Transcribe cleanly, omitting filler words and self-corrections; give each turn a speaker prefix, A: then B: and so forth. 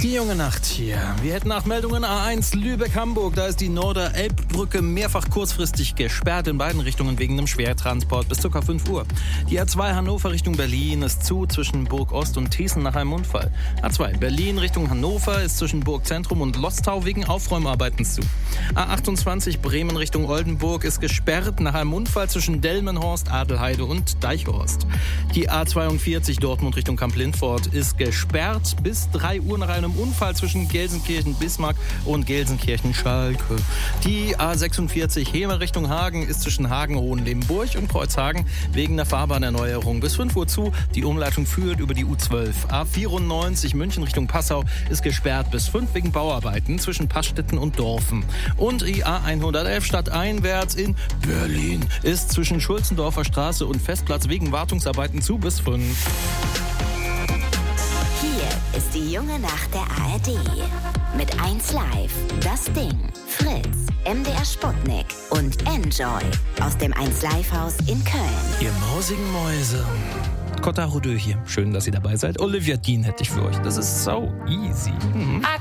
A: Die junge Nacht hier. Wir hätten Nachmeldungen A1 Lübeck-Hamburg. Da ist die Norder-Elbbrücke mehrfach kurzfristig gesperrt in beiden Richtungen wegen einem Schwertransport bis ca. 5 Uhr. Die A2 Hannover Richtung Berlin ist zu zwischen Burg Ost und Thießen nach einem Unfall. A2 Berlin Richtung Hannover ist zwischen Burg Zentrum und Lostau wegen Aufräumarbeiten zu. A28 Bremen Richtung Oldenburg ist gesperrt nach einem Unfall zwischen Delmenhorst, Adelheide und Deichhorst. Die A42 Dortmund Richtung Kamp-Lindfort ist gesperrt bis 3 Uhr nach einem Unfall zwischen Gelsenkirchen-Bismarck und Gelsenkirchen-Schalke. Die A46 Hemer Richtung Hagen ist zwischen Hagen-Hohenlimburg und Kreuzhagen wegen der Fahrbahnerneuerung bis 5 Uhr zu. Die Umleitung führt über die U12. A94 München Richtung Passau ist gesperrt bis 5 wegen Bauarbeiten zwischen Passstetten und Dorfen. Und die A111 stadteinwärts in Berlin ist zwischen Schulzendorfer Straße und Festplatz wegen Wartungsarbeiten zu bis 5.
B: Hier ist die junge Nacht der ARD. Mit 1 Live, Das Ding, Fritz, MDR Sputnik und Enjoy aus dem 1 Live Haus in Köln.
A: Ihr mausigen Mäuse. Cotta Rodeux hier. Schön, dass ihr dabei seid. Olivia Dean hätte ich für euch. Das ist so easy.
C: I